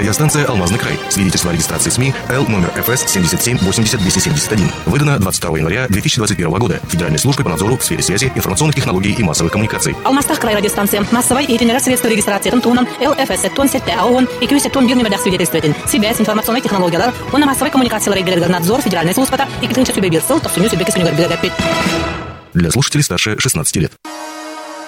Радиостанция «Алмазный край». Свидетельство о регистрации СМИ Л номер ФС 77 80 271. Выдано 22 января 2021 года Федеральной службой по надзору в сфере связи, информационных технологий и массовых коммуникаций. Алмазтах край радиостанция. Массовой и средства регистрации тунан ЛФС тонсетте АОН и кюсеттон бирнемедах свидетельствователь. Связь, информационные технологии, он массовой коммуникации надзор Федеральной службы и китынча сюбебирсыл, то суню себе кисуню горбилогапит. Для слушателей старше 16 лет.